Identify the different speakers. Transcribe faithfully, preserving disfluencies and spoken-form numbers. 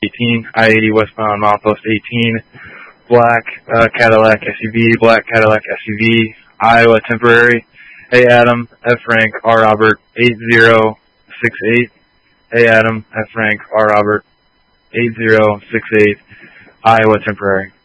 Speaker 1: eighteen, I eighty westbound milepost eighteen, black uh, Cadillac S U V, black Cadillac S U V, Iowa temporary. Hey Adam, F Frank, R Robert, eight zero six eight. Hey Adam, F Frank, R Robert, eight zero six eight, Iowa temporary.